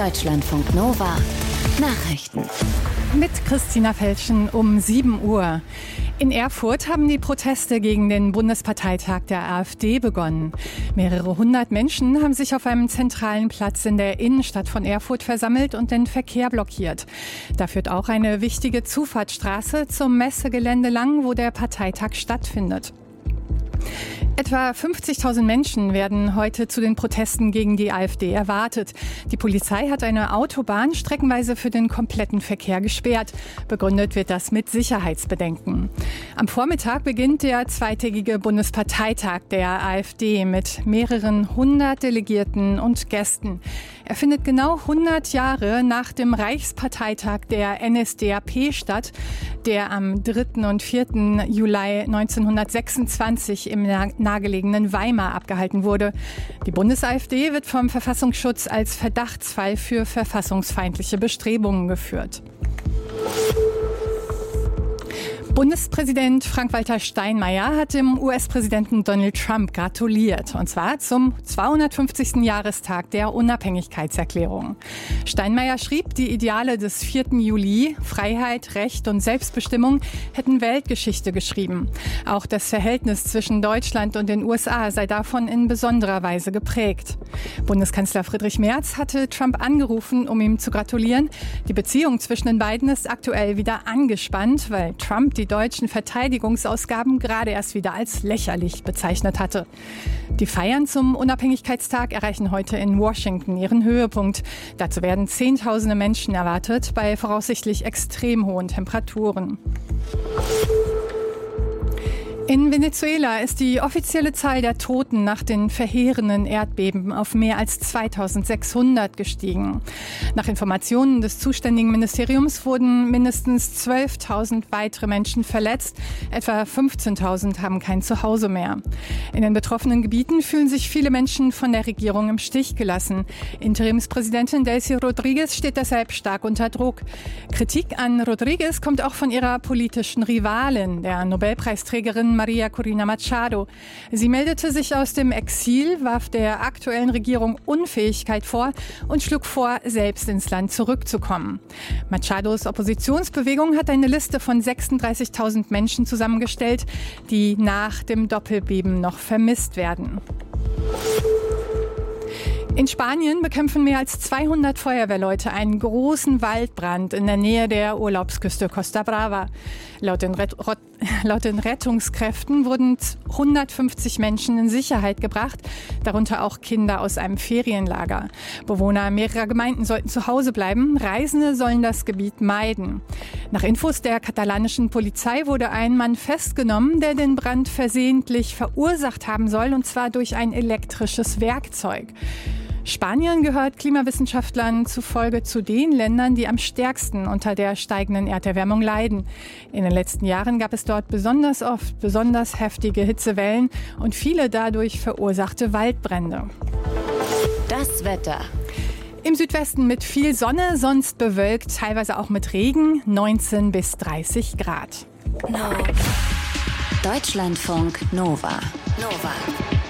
Deutschlandfunk Nova Nachrichten. Mit Christina Felschen um 7 Uhr. In Erfurt haben die Proteste gegen den Bundesparteitag der AfD begonnen. Mehrere hundert Menschen haben sich auf einem zentralen Platz in der Innenstadt von Erfurt versammelt und den Verkehr blockiert. Da führt auch eine wichtige Zufahrtsstraße zum Messegelände lang, wo der Parteitag stattfindet. Etwa 50.000 Menschen werden heute zu den Protesten gegen die AfD erwartet. Die Polizei hat eine Autobahn streckenweise für den kompletten Verkehr gesperrt. Begründet wird das mit Sicherheitsbedenken. Am Vormittag beginnt der zweitägige Bundesparteitag der AfD mit mehreren hundert Delegierten und Gästen. Er findet genau 100 Jahre nach dem Reichsparteitag der NSDAP statt, der am 3. und 4. Juli 1926 im nahegelegenen Weimar abgehalten wurde. Die Bundes-AfD wird vom Verfassungsschutz als Verdachtsfall für verfassungsfeindliche Bestrebungen geführt. Bundespräsident Frank-Walter Steinmeier hat dem US-Präsidenten Donald Trump gratuliert, und zwar zum 250. Jahrestag der Unabhängigkeitserklärung. Steinmeier schrieb, die Ideale des 4. Juli, Freiheit, Recht und Selbstbestimmung, hätten Weltgeschichte geschrieben. Auch das Verhältnis zwischen Deutschland und den USA sei davon in besonderer Weise geprägt. Bundeskanzler Friedrich Merz hatte Trump angerufen, um ihm zu gratulieren. Die Beziehung zwischen den beiden ist aktuell wieder angespannt, weil Trump die deutschen Verteidigungsausgaben gerade erst wieder als lächerlich bezeichnet hatte. Die Feiern zum Unabhängigkeitstag erreichen heute in Washington ihren Höhepunkt. Dazu werden Zehntausende Menschen erwartet, bei voraussichtlich extrem hohen Temperaturen. In Venezuela ist die offizielle Zahl der Toten nach den verheerenden Erdbeben auf mehr als 2600 gestiegen. Nach Informationen des zuständigen Ministeriums wurden mindestens 12.000 weitere Menschen verletzt. Etwa 15.000 haben kein Zuhause mehr. In den betroffenen Gebieten fühlen sich viele Menschen von der Regierung im Stich gelassen. Interimspräsidentin Delcy Rodríguez steht deshalb stark unter Druck. Kritik an Rodríguez kommt auch von ihrer politischen Rivalin, der Nobelpreisträgerin Maria Corina Machado. Sie meldete sich aus dem Exil, warf der aktuellen Regierung Unfähigkeit vor und schlug vor, selbst ins Land zurückzukommen. Machados Oppositionsbewegung hat eine Liste von 36.000 Menschen zusammengestellt, die nach dem Doppelbeben noch vermisst werden. In Spanien bekämpfen mehr als 200 Feuerwehrleute einen großen Waldbrand in der Nähe der Urlaubsküste Costa Brava. Laut den Rettungskräften wurden 150 Menschen in Sicherheit gebracht, darunter auch Kinder aus einem Ferienlager. Bewohner mehrerer Gemeinden sollten zu Hause bleiben, Reisende sollen das Gebiet meiden. Nach Infos der katalanischen Polizei wurde ein Mann festgenommen, der den Brand versehentlich verursacht haben soll, und zwar durch ein elektrisches Werkzeug. Spanien gehört Klimawissenschaftlern zufolge zu den Ländern, die am stärksten unter der steigenden Erderwärmung leiden. In den letzten Jahren gab es dort besonders oft besonders heftige Hitzewellen und viele dadurch verursachte Waldbrände. Das Wetter. Im Südwesten mit viel Sonne, sonst bewölkt, teilweise auch mit Regen, 19 bis 30 Grad. Deutschlandfunk Nova.